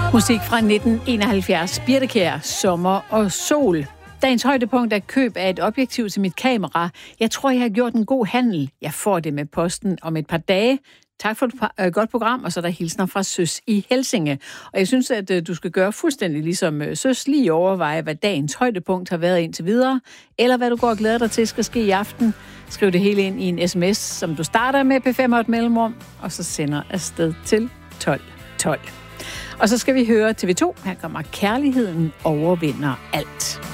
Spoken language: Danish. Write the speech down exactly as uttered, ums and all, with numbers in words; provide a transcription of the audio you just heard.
Musik fra nitten enoghalvfjerds. Birthe Kjær, Sommer og sol. Dagens højdepunkt er køb af et objektiv til mit kamera. Jeg tror, jeg har gjort en god handel. Jeg får det med posten om et par dage. Tak for et par, øh, godt program, og så er der hilsner fra Søs i Helsinge. Og jeg synes, at øh, du skal gøre fuldstændig ligesom øh, Søs, lige overveje, hvad dagens højdepunkt har været indtil videre, eller hvad du går og glæder dig til skal ske i aften. Skriv det hele ind i en sms, som du starter med P fem og et mellemrum, og så sender afsted til tolv tolv. Og så skal vi høre T V to. Her kommer Kærligheden overvinder alt.